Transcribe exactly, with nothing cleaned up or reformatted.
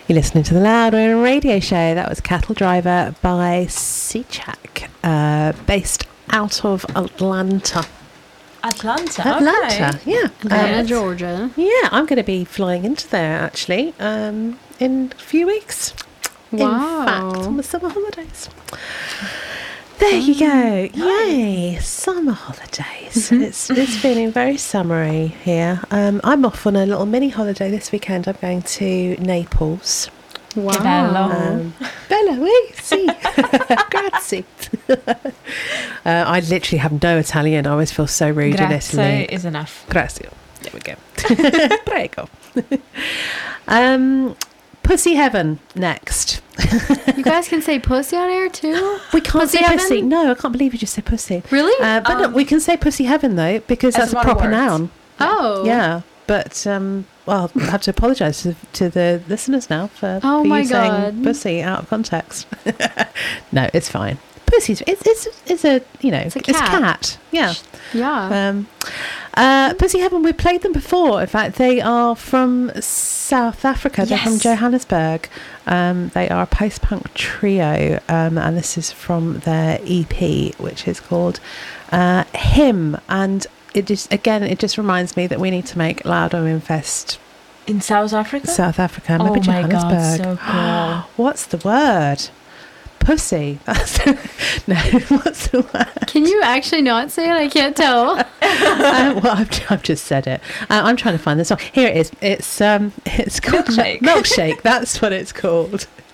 You're listening to the Loud Women Radio Show. That was Cattle Driver by Seachak, uh, based out of Atlanta. Atlanta, Atlanta, okay. yeah. Atlanta, Um, Georgia. yeah, I'm going to be flying into there, actually, um, in a few weeks. Wow. In fact, on the summer holidays. There you go. Yay, summer holidays. it's it's feeling very summery here. Um, I'm off on a little mini holiday this weekend. I'm going to Naples. Wow. Bello. Um, Bella, oui, si. Grazie. uh, I literally have no Italian. I always feel so rude in Grazie Italy. is enough. Grazie. There we go. Prego. um, Pussy Heaven next. You guys can say pussy on air too? We can't Pussy say Heaven? pussy. No, I can't believe you just said pussy. Really? Uh, but no, Um, we can say Pussy Heaven though, because as that's a one proper word. noun. Oh. Yeah, but um, well, I have to apologise to, to the listeners now for, Oh for my you saying God. pussy out of context. No, it's fine. Pussy's it's it's it's a you know It's a cat. cat. Yeah. Yeah. Um, uh, Pussy Heaven, we played them before. In fact, they are from South Africa. They're from Yes. Johannesburg. Um, they are a post-punk trio, um, and this is from their E P, which is called uh, Him. And it just, again, it just reminds me that we need to make Loud Women Fest In South Africa? South Africa, oh maybe my god, Johannesburg. so cool. What's the word? Pussy. That's no. What's the word? Can you actually not say it? I can't tell. uh, well, I've, I've just said it. Uh, I'm trying to find the song. Here it is. It's um, it's called Milkshake. Milkshake. That's what it's called.